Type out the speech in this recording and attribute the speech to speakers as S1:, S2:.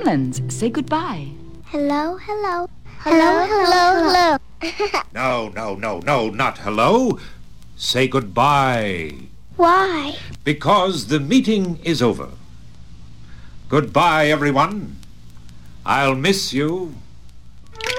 S1: gremlins. Say goodbye.
S2: Hello, hello. Hello, hello, hello.
S3: No, not hello. Say goodbye.
S2: Why?
S3: Because the meeting is over. Goodbye, everyone. I'll miss you.